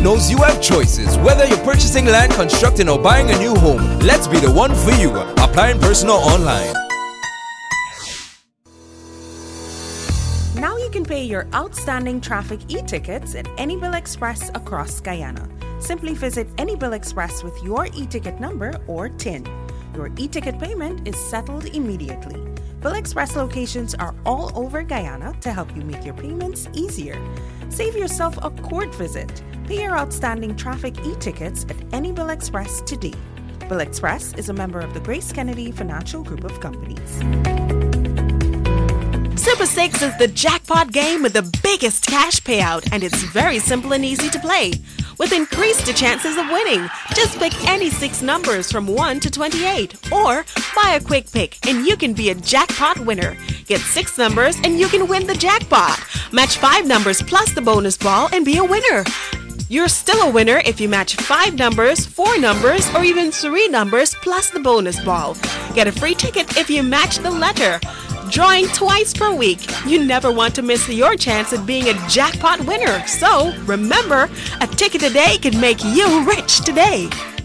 knows you have choices. Whether you're purchasing land, constructing, or buying a new home, let's be the one for you. Apply in person or online. Now you can pay your outstanding traffic e-tickets at AnyBill Express across Guyana. Simply visit AnyBill Express with your e-ticket number or TIN. Your e-ticket payment is settled immediately. Bill Express locations are all over Guyana to help you make your payments easier. Save yourself a court visit. Pay your outstanding traffic e-tickets at AnyBill Express today. Bill Express is a member of the Grace Kennedy Financial Group of Companies. Super 6 is the jackpot game with the biggest cash payout, and it's very simple and easy to play. With increased chances of winning, just pick any 6 numbers from 1 to 28, or buy a quick pick and you can be a jackpot winner. Get 6 numbers and you can win the jackpot. Match 5 numbers plus the bonus ball and be a winner. You're still a winner if you match 5 numbers, 4 numbers, or even 3 numbers plus the bonus ball. Get a free ticket if you match the letter. Drawing twice per week. You never want to miss your chance at being a jackpot winner. So, remember, a ticket a day can make you rich today.